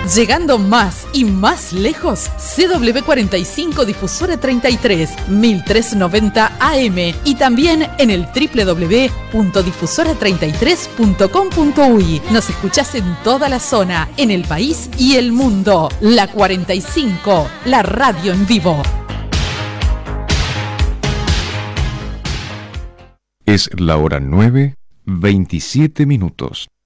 Llegando más y más lejos, CW45 Difusora 33, 1390 AM y también en el www.difusora33.com.uy. Nos escuchás en toda la zona, en el país y el mundo. La 45, la radio en vivo. Es la hora 9:27.